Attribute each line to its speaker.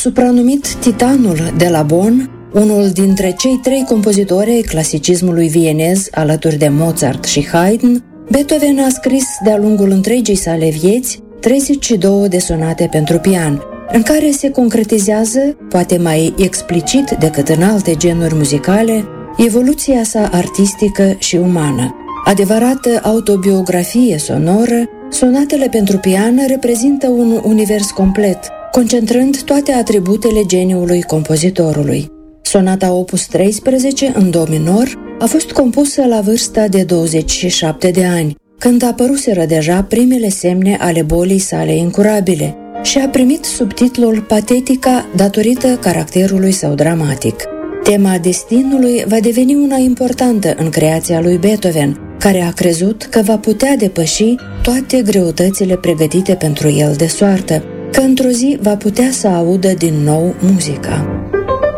Speaker 1: Supranumit Titanul de la Bonn, unul dintre cei 3 compozitori ai clasicismului vienez alături de Mozart și Haydn, Beethoven a scris de-a lungul întregii sale vieți 32 de sonate pentru pian, în care se concretizează, poate mai explicit decât în alte genuri muzicale, evoluția sa artistică și umană. Adevărată autobiografie sonoră, sonatele pentru pian reprezintă un univers complet, concentrând toate atributele geniului compozitorului. Sonata Opus 13, în do minor, a fost compusă la vârsta de 27 de ani, când apăruseră deja primele semne ale bolii sale incurabile, și a primit subtitlul Patetica datorită caracterului său dramatic. Tema destinului va deveni una importantă în creația lui Beethoven, care a crezut că va putea depăși toate greutățile pregătite pentru el de soartă, că într-o zi va putea să audă din nou muzica.